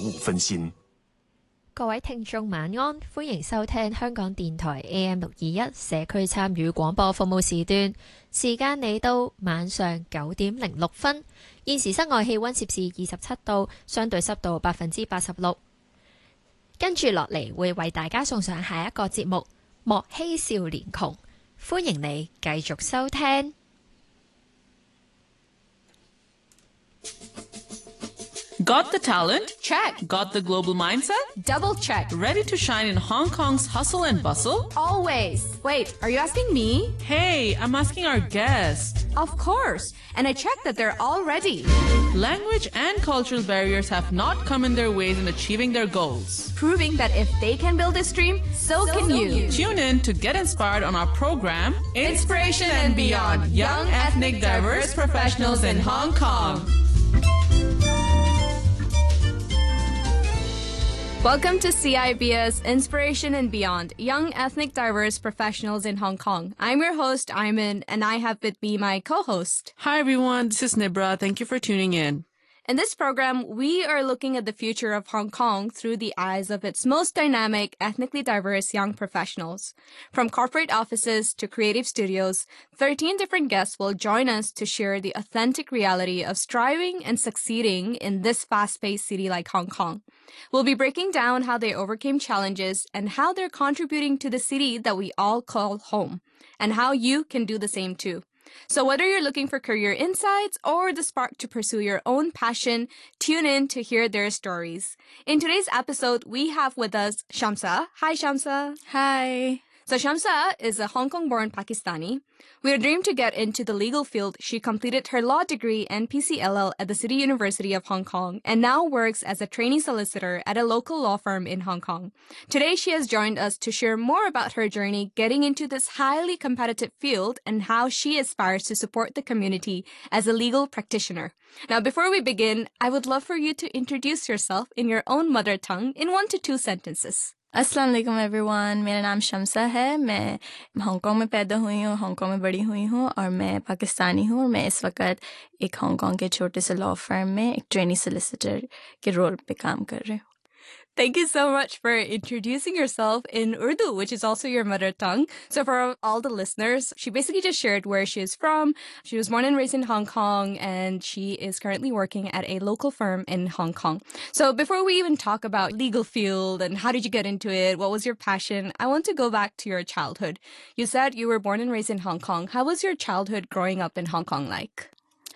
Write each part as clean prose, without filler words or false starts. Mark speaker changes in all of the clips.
Speaker 1: 5分先。
Speaker 2: 各位聽眾晚安，歡迎收聽香港電台 AM621社區參與廣播服務時段，時間嚟到晚上9點06分，現時室外氣溫攝氏27度，相對濕度86%。跟住落嚟會為大家送上下一個節目《莫欺少年窮》，歡迎你繼續收聽。
Speaker 3: Got the talent?
Speaker 4: Check.
Speaker 3: Got the global mindset?
Speaker 4: Double check.
Speaker 3: Ready to shine in Hong Kong's hustle and bustle?
Speaker 4: Always. Wait, are you asking me?
Speaker 3: Hey, I'm asking our guest.
Speaker 4: Of course. And I checked that they're all ready.
Speaker 3: Language and cultural barriers have not come in their ways in achieving their goals.
Speaker 4: Proving that if they can build this dream, so can you.
Speaker 3: Tune in to get inspired on our program, Inspiration and Beyond, Young Ethnic Diverse Professionals in Hong Kong.
Speaker 4: Welcome to CIBS Inspiration and Beyond, Young Ethnic Diverse Professionals in Hong Kong. I'm your host, Ayman, and I have with me my co-host.
Speaker 3: Hi everyone, this is Nibra. Thank you for tuning in.
Speaker 4: In this program, we are looking at the future of Hong Kong through the eyes of its most dynamic, ethnically diverse young professionals. From corporate offices to creative studios, 13 different guests will join us to share the authentic reality of striving and succeeding in this fast-paced city like Hong Kong. We'll be breaking down how they overcame challenges and how they're contributing to the city that we all call home, and how you can do the same too. So whether you're looking for career insights or the spark to pursue your own passion, tune in to hear their stories. In today's episode, we have with us Shamsa. Hi, Shamsa.
Speaker 5: Hi.
Speaker 4: So Shamsa is a Hong Kong-born Pakistani. With a dream to get into the legal field, she completed her law degree and PCLL at the City University of Hong Kong and now works as a trainee solicitor at a local law firm in Hong Kong. Today, she has joined us to share more about her journey getting into this highly competitive field and how she aspires to support the community as a legal practitioner. Now, before we begin, I would love for you to introduce yourself in your own mother tongue in 1 to 2 sentences.
Speaker 5: अस्सलाम वालेकुम everyone, मेरा नाम शम्सा है। मैं Hong Kong में पैदा हुई हूँ, हांगकांग में बड़ी हुई हूँ और मैं पाकिस्तानी हूँ और मैं इस वक्त एक हांगकांग के छोटे से लॉ फर्म में एक ट्रेनी सोलिसिटर के रोल पे काम कर रही हूँ।
Speaker 4: Thank you so much for introducing yourself in Urdu, which is also your mother tongue. So for all the listeners, she basically just shared where she is from. She was born and raised in Hong Kong, and she is currently working at a local firm in Hong Kong. So before we even talk about legal field and how did you get into it, what was your passion, I want to go back to your childhood. You said you were born and raised in Hong Kong. How was your childhood growing up in Hong Kong like?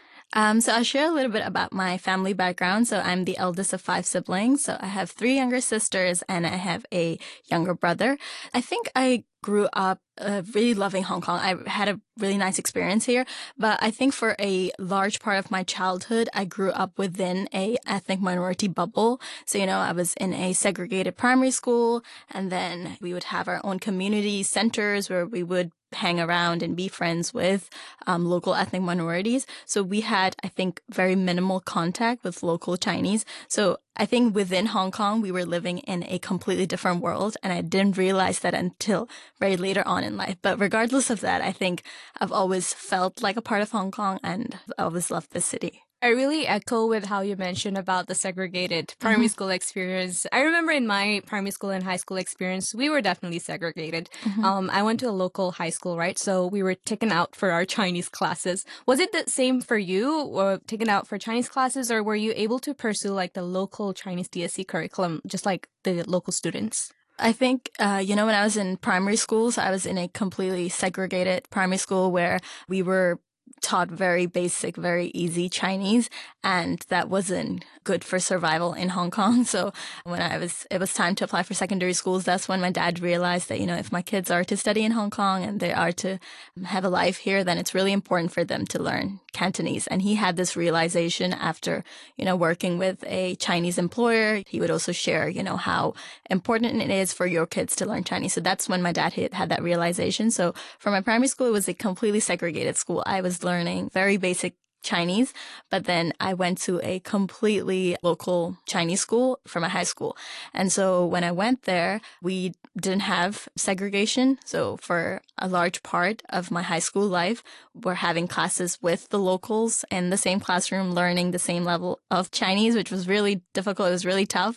Speaker 5: So I'll share a little bit about my family background. So I'm the eldest of 5 siblings. So I have 3 younger sisters and I have a younger brother. I think I grew up really loving Hong Kong. I had a really nice experience here, but I think for a large part of my childhood, I grew up within a ethnic minority bubble. So, I was in a segregated primary school, and then we would have our own community centers where we would hang around and be friends with local ethnic minorities. So we had, I think, very minimal contact with local Chinese. So I think within Hong Kong, we were living in a completely different world, and I didn't realize that until very later on in life. But regardless of that, I think I've always felt like a part of Hong Kong, and I always loved the city.
Speaker 4: I really echo with how you mentioned about the segregated primary school experience. I remember in my primary school and high school experience, we were definitely segregated. I went to a local high school, right? So we were taken out for our Chinese classes. Was it the same for you, or taken out for Chinese classes, or were you able to pursue like the local Chinese DSE curriculum, just like the local students?
Speaker 5: I think, when I was in primary schools, I was in a completely segregated primary school where we were taught very basic, very easy Chinese, and that wasn't good for survival in Hong Kong. So when it was time to apply for secondary schools, that's when my dad realized that, if my kids are to study in Hong Kong and they are to have a life here, then it's really important for them to learn Cantonese. And he had this realization after, working with a Chinese employer. He would also share, how important it is for your kids to learn Chinese. So that's when my dad had that realization. So for my primary school, it was a completely segregated school. I was learning very basic Chinese, but then I went to a completely local Chinese school for my high school. And so when I went there, we didn't have segregation. So for a large part of my high school life, we're having classes with the locals in the same classroom, learning the same level of Chinese, which was really difficult. It was really tough.